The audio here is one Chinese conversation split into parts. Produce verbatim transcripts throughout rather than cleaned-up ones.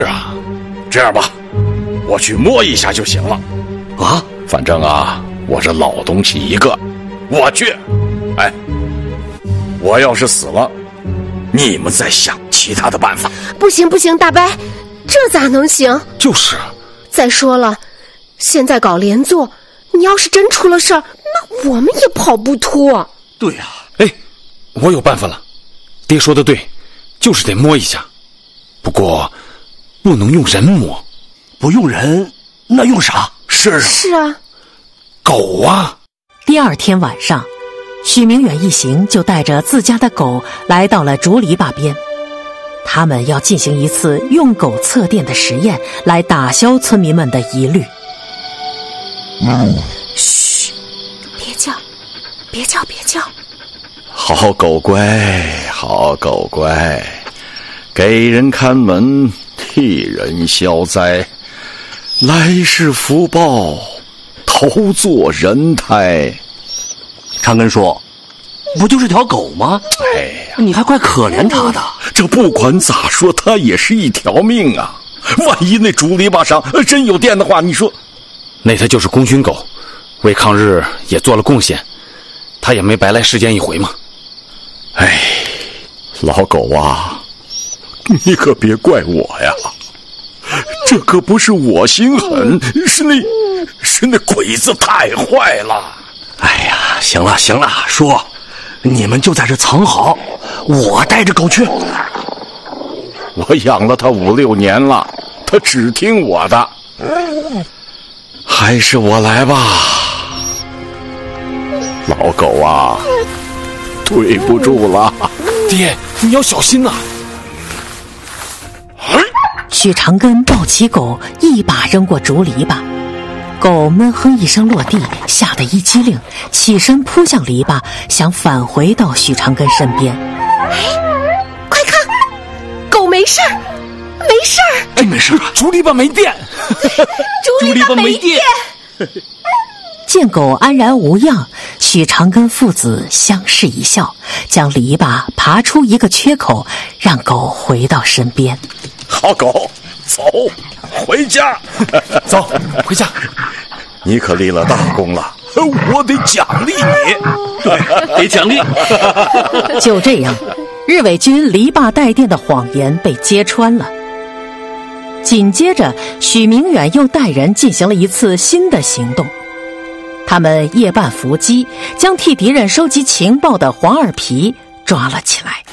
啊，这样吧，我去摸一下就行了。 啊， 反正啊，我这老东西一个，我去。哎，我要是死了，你们再想其他的办法。 不行不行，大伯，这咋能行？ 就是。 再说了，现在搞连坐，你要是真出了事儿，那我们也跑不脱。 对呀、 啊，哎，我有办法了。爹说的对，就是得摸一下，不过不能用人摸。 不用人，那用啥？ 是是啊， 狗啊！ 第二天晚上，许明远一行就带着自家的狗来到了竹篱笆边，他们要进行一次用狗测电的实验，来打消村民们的疑虑。 嗯，嘘，别叫，别叫，别叫。 好狗乖，好狗乖，给人看门，替人消灾，来世福报，投做人胎。 长根说，不就是条狗吗？ 哎呀， 你还怪可怜它的。 这不管咋说，它也是一条命啊！万一那竹篱笆上真有电的话，你说， 那它就是功勋狗，为抗日也做了贡献，它也没白来世间一回嘛。 哎，老狗啊，你可别怪我呀，这可不是我心狠，是那是那鬼子太坏了。 哎呀，行了行了，叔，你们就在这藏好，我带着狗去。 我养了它五六年了，它只听我的，还是我来吧。老狗啊，对不住了。 爹，你要小心呐！ 许长根抱起狗，一把扔过竹篱笆，狗闷哼一声落地，吓得一激灵，起身扑向篱笆，想返回到许长根身边。 哎，快看，狗没事儿，没事儿。 哎，没事， 竹篱笆没电， 竹篱笆没电。 见狗安然无恙，许长根父子相视一笑，将篱笆爬出一个缺口，让狗回到身边。 好狗，走，回家。 走，回家。 你可立了大功了，我得奖励你。 对，得奖励。 就这样，日伪军篱笆带电的谎言被揭穿了。紧接着，许明远又带人进行了一次新的行动。他们夜半伏击，将替敌人收集情报的黄二皮抓了起来。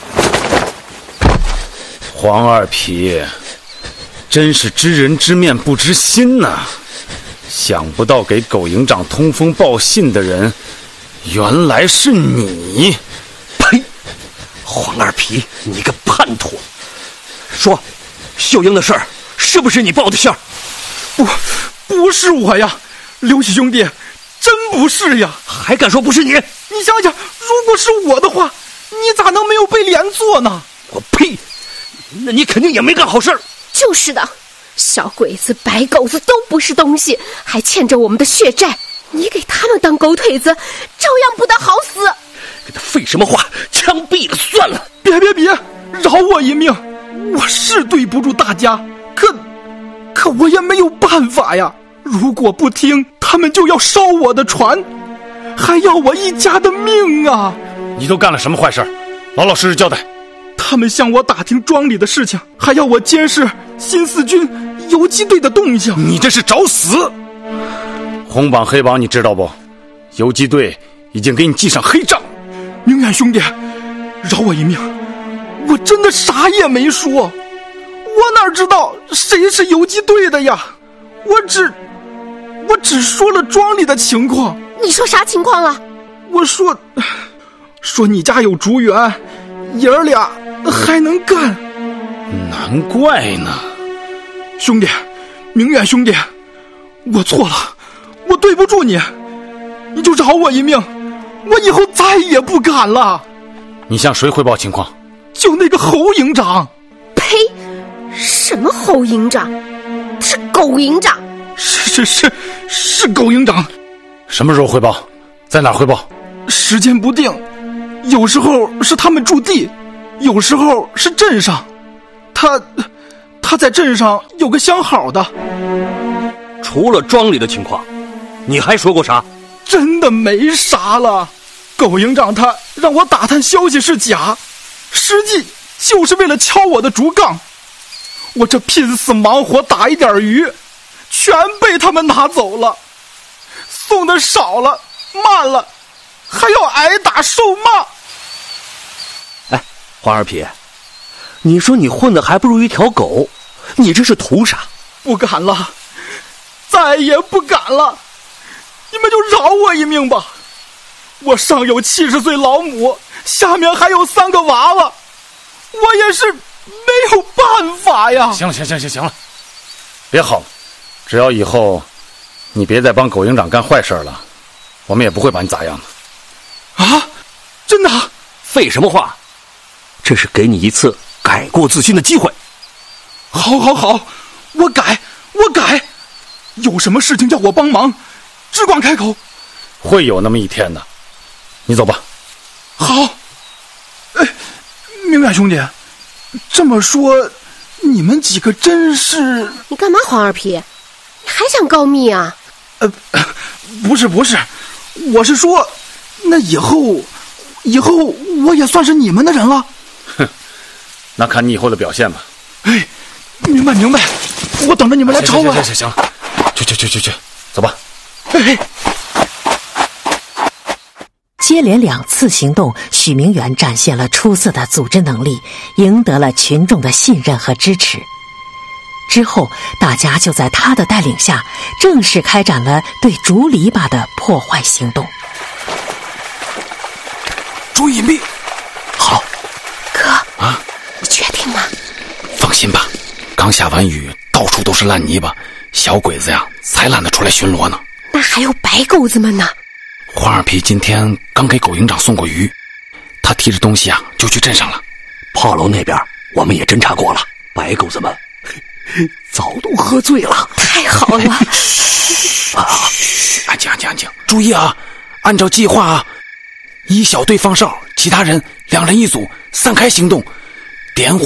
黄二皮，真是知人知面不知心呐、啊！想不到给狗营长通风报信的人，原来是你！ 呸！黄二皮，你个叛徒！说，秀英的事儿是不是你报的信儿？ 不，不是我呀，刘喜兄弟，真不是呀！ 还敢说不是你？ 你想想，如果是我的话，你咋能没有被连坐呢？ 我呸！那你肯定也没干好事儿。 就是的，小鬼子、白狗子都不是东西，还欠着我们的血债。你给他们当狗腿子，照样不得好死。 跟他废什么话，枪毙了算了。 别别别，饶我一命！我是对不住大家，可可我也没有办法呀。如果不听，他们就要烧我的船，还要我一家的命啊！ 你都干了什么坏事？老老实实交代。 他们向我打听庄里的事情，还要我监视新四军游击队的动静。 你这是找死！红榜黑榜你知道不？游击队已经给你记上黑账。 明远兄弟，饶我一命，我真的啥也没说，我哪知道谁是游击队的呀？我只我只说了庄里的情况。 你说啥情况了？ 我说说你家有竹园，爷儿俩还能干。 难怪呢。 兄弟，明远兄弟，我错了，我对不住你，你就饶我一命，我以后再也不敢了。 你向谁汇报情况？ 就那个侯营长。 呸！什么侯营长？是狗营长。 是是是是狗营长。 什么时候汇报？在哪儿汇报？ 时间不定，有时候是他们驻地，有时候是镇上。他他在镇上有个相好的。 除了庄里的情况，你还说过啥？ 真的没啥了。狗营长他让我打探消息是假，实际就是为了敲我的竹杠。我这拼死忙活打一点鱼，全被他们拿走了。送的少了，慢了，还要挨打受骂。 哎，黄二皮，你说你混的还不如一条狗，你这是图啥？ 不敢了，再也不敢了，你们就饶我一命吧。我上有七十岁老母，下面还有三个娃娃，我也是没有办法呀。 行了行行行行了，别好了，只要以后你别再帮狗营长干坏事了，我们也不会把你咋样的。 啊？真的？ 废什么话，这是给你一次改过自新的机会。 好好好，我改我改，有什么事情叫我帮忙，只管开口。 会有那么一天的，你走吧。 好。哎，明远兄弟，这么说你们几个真是…… 你干嘛黄二皮？你还想告密啊？ 呃，不是不是，我是说，那以后以后我也算是你们的人了。 哼，那看你以后的表现吧。 哎，明白明白，我等着你们来找我。 行行行行了，去去去去去，走吧。 哎。 接连两次行动，许明远展现了出色的组织能力，赢得了群众的信任和支持。之后，大家就在他的带领下，正式开展了对竹篱笆的破坏行动。 注意隐蔽。好。 哥啊， 你确定吗？ 放心吧，刚下完雨，到处都是烂泥巴，小鬼子呀才懒得出来巡逻呢。 那还有白狗子们呢。 黄二皮今天刚给狗营长送过鱼，他提着东西啊就去镇上了。 炮楼那边我们也侦查过了，白狗子们早都喝醉了。 太好了。 啊，安静安静安静，注意啊，按照计划啊，一小队放哨，其他人两人一组，散开行动，点火